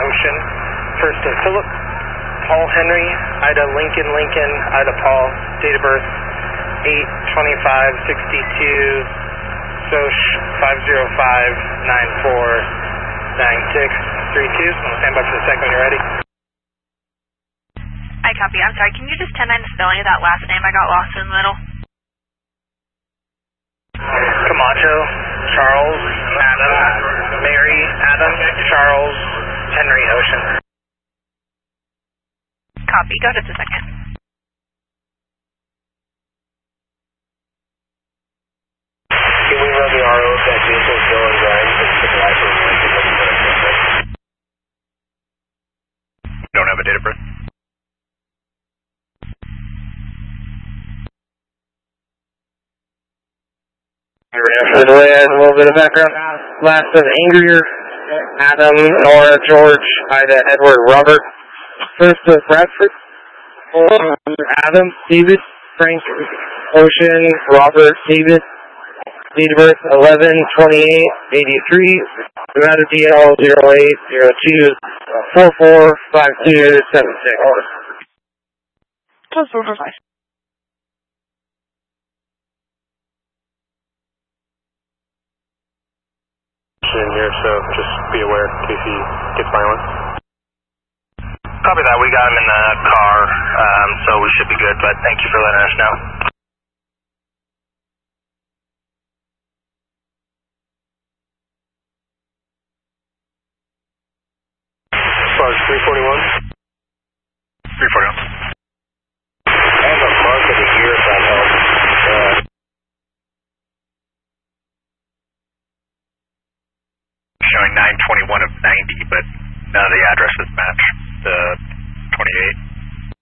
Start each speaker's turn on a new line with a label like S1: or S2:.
S1: Ocean. First to Philip, Paul Henry, Ida Lincoln, Lincoln, Ida Paul, date of birth 8/25/62, SOCH 505-949632. So stand by for the second when you're ready.
S2: I copy. I'm sorry, can you just 10-9 the spelling of that last name? I got lost in the middle.
S1: Camacho, Charles, Adam, Mary, Adam, Charles, Henry, Ocean.
S2: Copy. Go ahead a second.
S1: Can we run the RO that vehicle's going right and the license?
S3: Don't have a date of birth.
S1: For the delay, a little bit of background. Last of Angrier, Adam, Nora, George, Ida, Edward, Robert. First of Bradford, Adam, David, Frank, Ocean, Robert, David. Date of birth 11/28/83. Nevada DL 0802-445276.
S2: Close door for 5.
S3: In here, so just be aware in case he gets violent. Copy that. We got him in the car, so we should be good, but thank you for letting us know. As far as 341? 341.
S1: I have a month of the year if that helps.
S3: Showing 921 of 90, but none of the addresses match the 28.